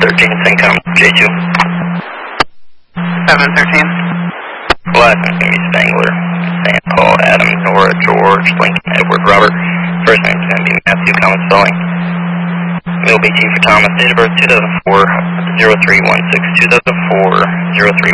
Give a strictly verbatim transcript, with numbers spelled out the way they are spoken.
thirteen, Syncom, J two. seven thirteen. Last name's going to be Spangler. Sam, Paul, Adam, Nora, George, Lincoln, Edward, Robert. First name's going to be Matthew, common spelling. Middle B T for Thomas, date of birth two thousand four, zero three one six, two thousand four, zero three